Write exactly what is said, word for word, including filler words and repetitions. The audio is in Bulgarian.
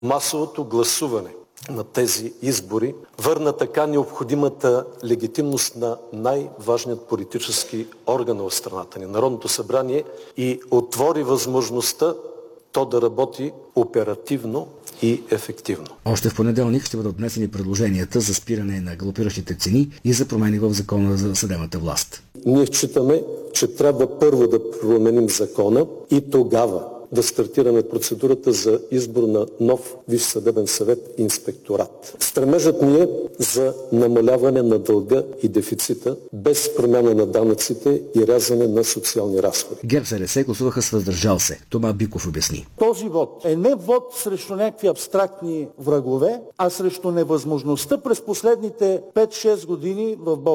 Масовото гласуване на тези избори върна така необходимата легитимност на най-важният политически орган в страната ни, Народното събрание, и отвори възможността то да работи оперативно и ефективно. Още в понеделник ще бъдат внесени предложенията за спиране на галопиращите цени и за промени в закона за съдебната власт. Ние считаме, че трябва първо да променим закона и тогава да стартираме процедурата за избор на нов Висш съдебен съвет и инспекторат. Стремежът ни е за намаляване на дълга и дефицита без промяна на данъците и рязане на социални разходи. ГЕРБ-СДС гласуваха с въздържал се. Тома Биков обясни. Този вод е не вод срещу някакви абстрактни врагове, а срещу невъзможността през последните пет-шест години в България